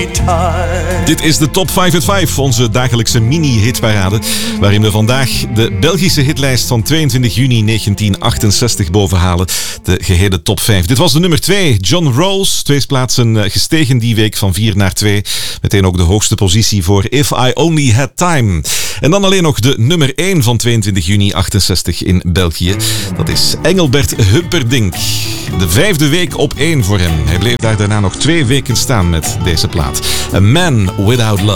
time. Dit is de Top 5 at 5, onze dagelijkse mini-hitparade, waarin we vandaag de Belgische hitlijst van 22 juni 1968 bovenhalen. De gehele top 5. Dit was de nummer 2, John Rose. 2 plaatsen gestegen die week van 4 naar 2. Meteen ook de hoogste positie voor If I Only Had Time. En dan alleen nog de nummer 1 van 22 juni 68 in België. Dat is Engelbert Humperdinck. De 5e week op 1 voor hem. Hij bleef daar daarna nog 2 weken staan met deze plaat. A Man Without Love.